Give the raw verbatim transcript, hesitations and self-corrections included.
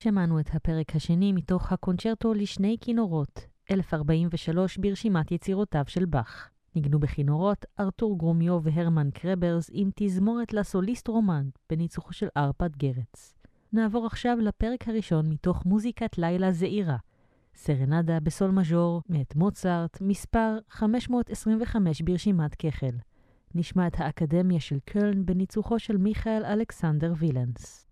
שמענו את הפרק השני מתוך הקונצ'רטו לשני כינורות, אלף ארבעים ושלוש ברשימת יצירותיו של באך. ניגנו בכינורות ארתור גרומיו והרמן קרברס עם תזמורת לסוליסט רומן בניצוחו של ארפד גרץ. נעבור עכשיו לפרק הראשון מתוך מוזיקת לילה זעירה, סרנדה בסול מז'ור מאת מוצרט, מספר חמש מאות עשרים וחמש ברשימת כחל. נשמע את האקדמיה של קולן בניצוחו של מיכאל אלכסנדר וילנס.